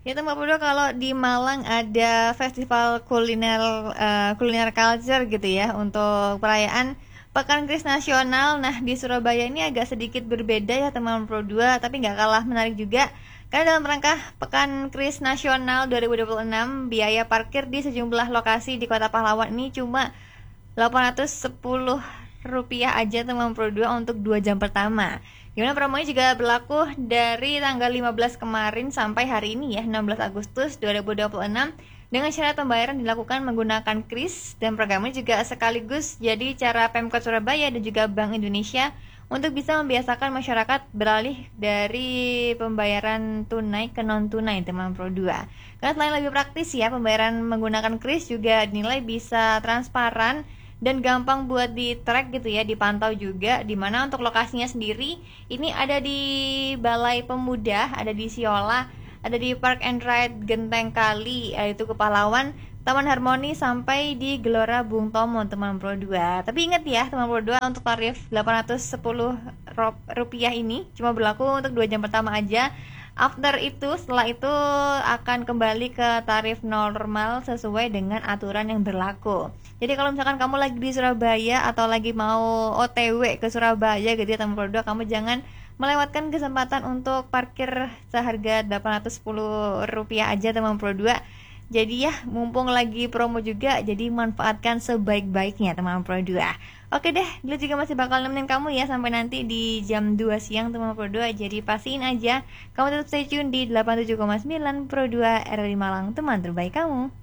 Ya teman Pro 2, kalau di Malang ada festival kuliner culture gitu ya untuk perayaan Pekan Kris Nasional. Nah, di Surabaya ini agak sedikit berbeda ya teman Pro 2, tapi nggak kalah menarik juga. Karena dalam rangka Pekan Kris Nasional 2026, biaya parkir di sejumlah lokasi di Kota Pahlawan ini cuma Rp810 aja teman Pro 2 untuk 2 jam pertama. Gimana, promonya juga berlaku dari tanggal 15 kemarin sampai hari ini ya, 16 Agustus 2026, dengan syarat pembayaran dilakukan menggunakan kris, dan programnya juga sekaligus jadi cara Pemkot Surabaya dan juga Bank Indonesia untuk bisa membiasakan masyarakat beralih dari pembayaran tunai ke non tunai teman Pro 2. Karena selain lebih praktis ya, pembayaran menggunakan kris juga dinilai bisa transparan dan gampang buat di track gitu ya, dipantau juga. Dimana untuk lokasinya sendiri ini ada di Balai Pemuda, ada di Siola, ada di Park and Ride Genteng Kali, yaitu ke Pahlawan, Taman Harmoni, sampai di Gelora Bung Tomo teman Pro 2. Tapi ingat ya teman Pro 2, untuk tarif Rp810 ini cuma berlaku untuk 2 jam pertama aja. Setelah itu akan kembali ke tarif normal sesuai dengan aturan yang berlaku. Jadi kalau misalkan kamu lagi di Surabaya atau lagi mau OTW ke Surabaya gitu ya teman Pro 2, kamu jangan melewatkan kesempatan untuk parkir seharga Rp810 aja teman Pro 2. Jadi ya, mumpung lagi promo juga, jadi manfaatkan sebaik-baiknya teman Pro 2. Oke deh, dulu juga masih bakal nemenin kamu ya sampai nanti di jam 2 siang teman Pro 2. Jadi pastiin aja kamu tetap stay tune di 87,9 Pro 2 RRI Malang, teman terbaik kamu.